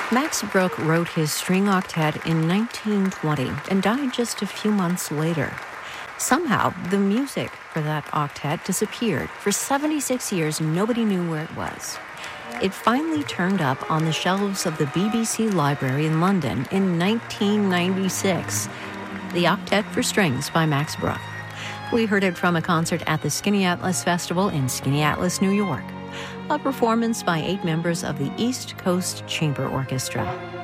Max Bruch wrote his string octet in 1920 and died just a few months later. Somehow, the music for that octet disappeared. For 76 years, nobody knew where it was. It finally turned up on the shelves of the BBC Library in London in 1996. The Octet for Strings by Max Bruch. We heard it from a concert at the Skinny Atlas Festival in Skinny Atlas, New York. A performance by 8 members of the East Coast Chamber Orchestra.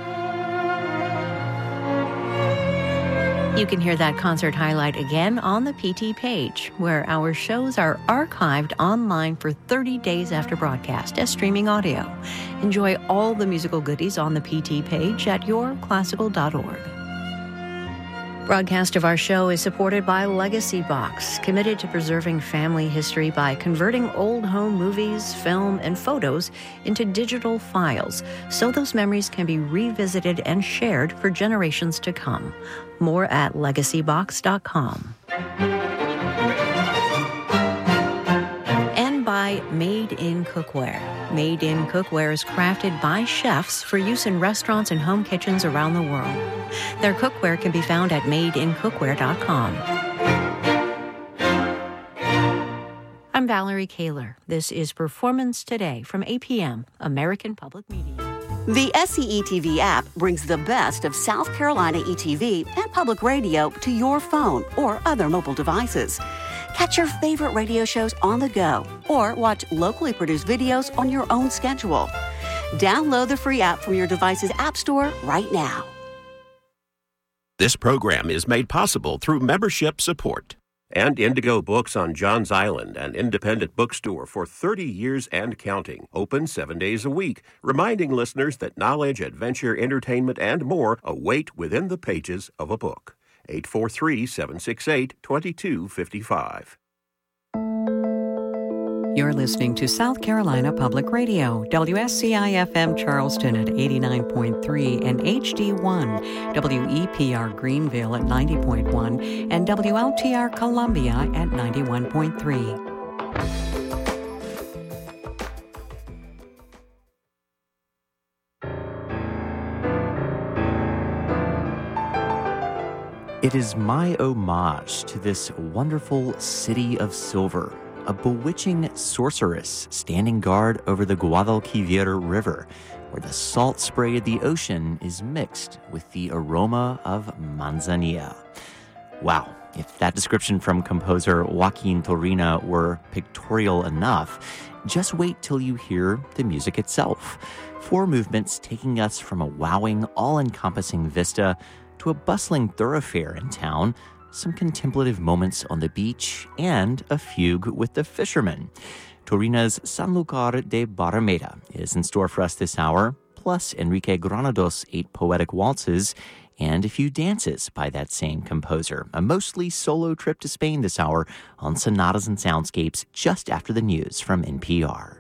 You can hear that concert highlight again on the PT page, where our shows are archived online for 30 days after broadcast as streaming audio. Enjoy all the musical goodies on the PT page at yourclassical.org. Broadcast of our show is supported by Legacy Box, committed to preserving family history by converting old home movies, film, and photos into digital files so those memories can be revisited and shared for generations to come. More at legacybox.com. And by Made in Cookware. Made in Cookware is crafted by chefs for use in restaurants and home kitchens around the world. Their cookware can be found at madeincookware.com. I'm Valerie Kaler. This is Performance Today from APM, American Public Media. The SCETV app brings the best of South Carolina ETV and public radio to your phone or other mobile devices. Catch your favorite radio shows on the go or watch locally produced videos on your own schedule. Download the free app from your device's app store right now. This program is made possible through membership support. And Indigo Books on Johns Island, an independent bookstore for 30 years and counting, open 7 days a week, reminding listeners that knowledge, adventure, entertainment, and more await within the pages of a book. 843-768-2255. You're listening to South Carolina Public Radio, WSCI-FM Charleston at 89.3 and HD1, WEPR Greenville at 90.1, and WLTR Columbia at 91.3. It is my homage to this wonderful city of silver, a bewitching sorceress standing guard over the Guadalquivir River, where the salt spray of the ocean is mixed with the aroma of manzanilla. Wow, if that description from composer Joaquin Turina were pictorial enough, just wait till you hear the music itself. 4 movements taking us from a wowing, all-encompassing vista to a bustling thoroughfare in town, some contemplative moments on the beach, and a fugue with the fishermen. Turina's Sanlúcar de Barrameda is in store for us this hour, plus Enrique Granados' 8 poetic waltzes and a few dances by that same composer. A mostly solo trip to Spain this hour on Sonatas and Soundscapes just after the news from NPR.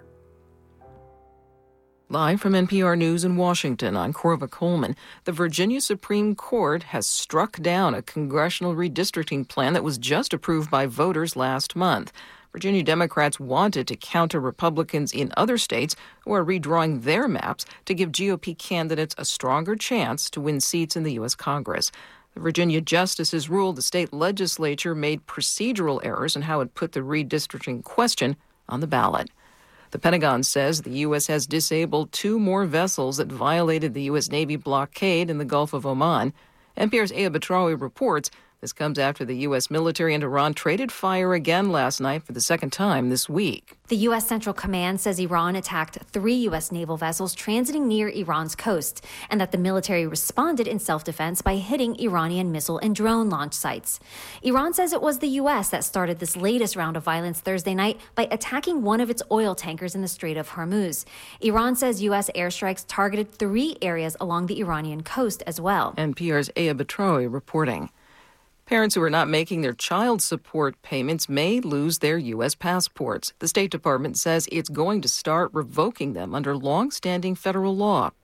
Live from NPR News in Washington, I'm Corva Coleman. The Virginia Supreme Court has struck down a congressional redistricting plan that was just approved by voters last month. Virginia Democrats wanted to counter Republicans in other states who are redrawing their maps to give GOP candidates a stronger chance to win seats in the U.S. Congress. The Virginia justices ruled the state legislature made procedural errors in how it put the redistricting question on the ballot. The Pentagon says the U.S. has disabled 2 more vessels that violated the U.S. Navy blockade in the Gulf of Oman. NPR's Aya Batrawi reports this comes after the U.S. military and Iran traded fire again last night for the second time this week. The U.S. Central Command says Iran attacked 3 U.S. naval vessels transiting near Iran's coast, and that the military responded in self-defense by hitting Iranian missile and drone launch sites. Iran says it was the U.S. that started this latest round of violence Thursday night by attacking one of its oil tankers in the Strait of Hormuz. Iran says U.S. airstrikes targeted 3 areas along the Iranian coast as well. NPR's Aya Batrawi reporting. Parents who are not making their child support payments may lose their U.S. passports. The State Department says it's going to start revoking them under long-standing federal law.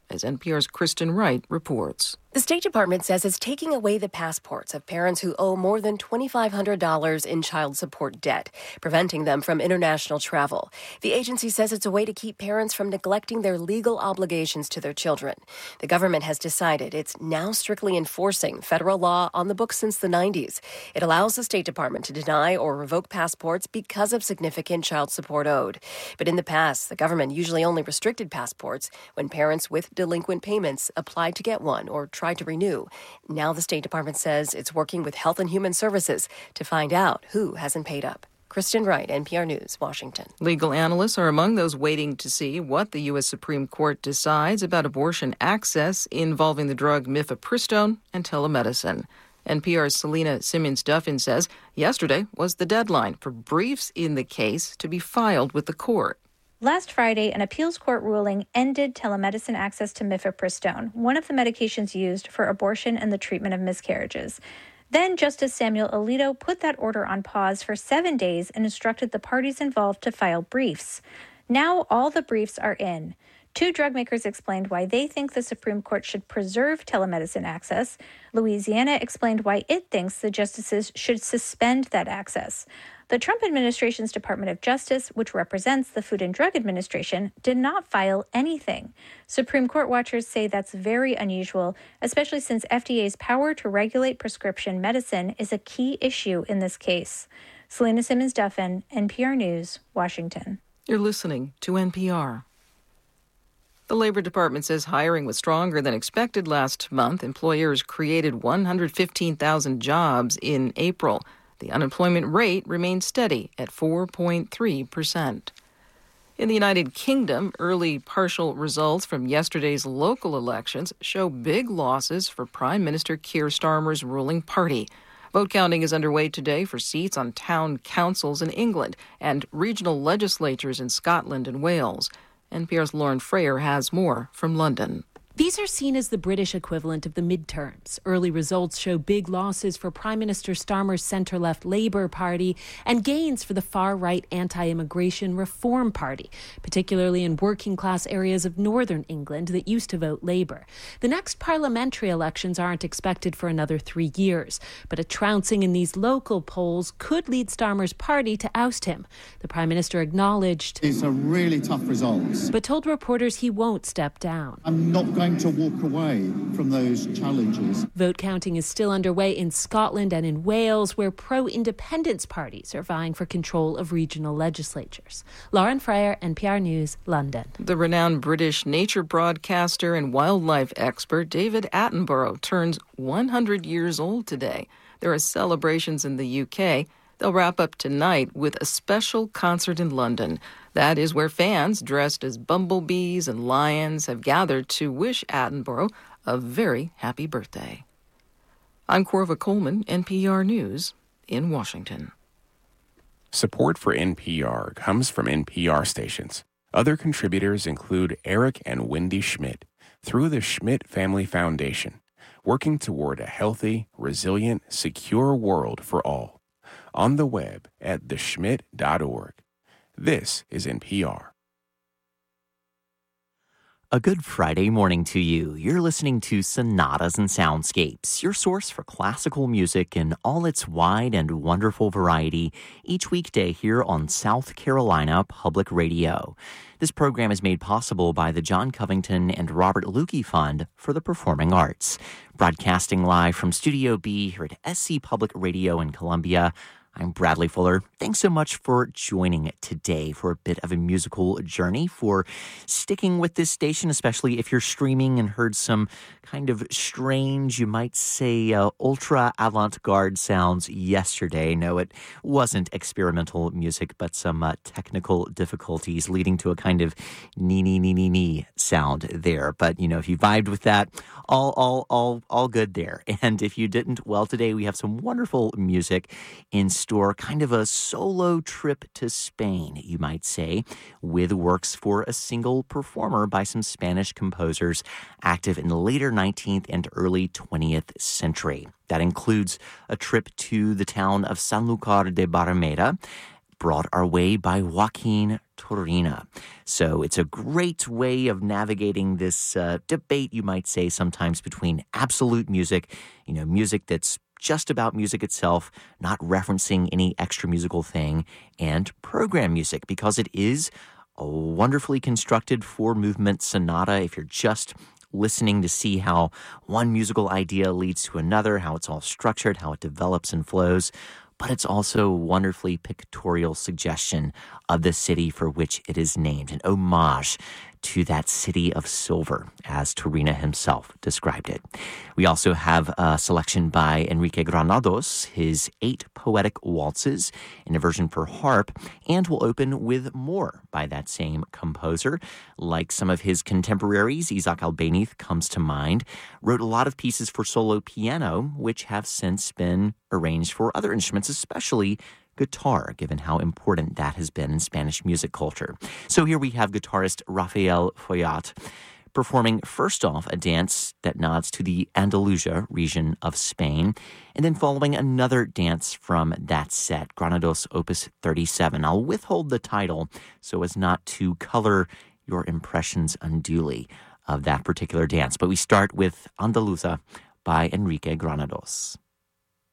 as NPR's Kristen Wright reports. The State Department says it's taking away the passports of parents who owe more than $2,500 in child support debt, preventing them from international travel. The agency says it's a way to keep parents from neglecting their legal obligations to their children. The government has decided it's now strictly enforcing federal law on the books since the 90s. It allows the State Department to deny or revoke passports because of significant child support owed. But in the past, the government usually only restricted passports when parents with delinquent payments applied to get one or tried to renew. Now the State Department says it's working with Health and Human Services to find out who hasn't paid up. Kristen Wright, NPR News, Washington. Legal analysts are among those waiting to see what the U.S. Supreme Court decides about abortion access involving the drug mifepristone and telemedicine. NPR's Selena Simmons-Duffin says yesterday was the deadline for briefs in the case to be filed with the court. Last Friday, an appeals court ruling ended telemedicine access to mifepristone, one of the medications used for abortion and the treatment of miscarriages. Then Justice Samuel Alito put that order on pause for 7 days and instructed the parties involved to file briefs. Now all the briefs are in. Two drug makers explained why they think the Supreme Court should preserve telemedicine access. Louisiana explained why it thinks the justices should suspend that access. The Trump administration's Department of Justice, which represents the Food and Drug Administration, did not file anything. Supreme Court watchers say that's very unusual, especially since FDA's power to regulate prescription medicine is a key issue in this case. Selena Simmons-Duffin, NPR News, Washington. You're listening to NPR. The Labor Department says hiring was stronger than expected last month. Employers created 115,000 jobs in April. The unemployment rate remained steady at 4.3%. In the United Kingdom, early partial results from yesterday's local elections show big losses for Prime Minister Keir Starmer's ruling party. Vote counting is underway today for seats on town councils in England and regional legislatures in Scotland and Wales. NPR's Lauren Frayer has more from London. These are seen as the British equivalent of the midterms. Early results show big losses for Prime Minister Starmer's centre-left Labour Party and gains for the far-right anti-immigration Reform Party, particularly in working-class areas of northern England that used to vote Labour. The next parliamentary elections aren't expected for another 3 years, but a trouncing in these local polls could lead Starmer's party to oust him. The Prime Minister acknowledged it's a really tough result, but told reporters he won't step down. I'm not going to walk away from those challenges. Vote counting is still underway in Scotland and in Wales, where pro-independence parties are vying for control of regional legislatures. Lauren Frayer, NPR News, London. The renowned British nature broadcaster and wildlife expert David Attenborough turns 100 years old today. There are celebrations in the UK. They'll wrap up tonight with a special concert in London. That is where fans dressed as bumblebees and lions have gathered to wish Attenborough a very happy birthday. I'm Corva Coleman, NPR News in Washington. Support for NPR comes from NPR stations. Other contributors include Eric and Wendy Schmidt through the Schmidt Family Foundation, working toward a healthy, resilient, secure world for all. On the web at theschmidt.org. This is NPR. A good Friday morning to you. You're listening to Sonatas and Soundscapes, your source for classical music in all its wide and wonderful variety, each weekday here on South Carolina Public Radio. This program is made possible by the John Covington and Robert Lukey Fund for the Performing Arts. Broadcasting live from Studio B here at SC Public Radio in Columbia, I'm Bradley Fuller. Thanks so much for joining today for a bit of a musical journey, for sticking with this station, especially if you're streaming and heard some kind of strange, you might say, ultra avant-garde sounds yesterday. No, it wasn't experimental music, but some technical difficulties leading to a kind of nee sound there. But, if you vibed with that, all good there. And if you didn't, well, today we have some wonderful music in store, kind of a solo trip to Spain, you might say, with works for a single performer by some Spanish composers active in the later 19th and early 20th century. That includes a trip to the town of Sanlúcar de Barrameda, brought our way by Joaquin Turina. So it's a great way of navigating this debate, you might say, sometimes between absolute music, music that's just about music itself, not referencing any extra musical thing, and program music, because it is a wonderfully constructed 4-movement sonata. If you're just listening to see how one musical idea leads to another, how it's all structured, how it develops and flows, but it's also a wonderfully pictorial suggestion of the city for which it is named, an homage to that city of silver, as Turina himself described it. We also have a selection by Enrique Granados, his 8 poetic waltzes in a version for harp, and we'll open with more by that same composer. Like some of his contemporaries, Isaac Albéniz comes to mind, wrote a lot of pieces for solo piano, which have since been arranged for other instruments, especially guitar, given how important that has been in Spanish music culture. So here we have guitarist Rafael Follat performing first off a dance that nods to the Andalusia region of Spain, and then following another dance from that set, Granados Opus 37. I'll withhold the title so as not to color your impressions unduly of that particular dance, but we start with Andaluza by Enrique Granados.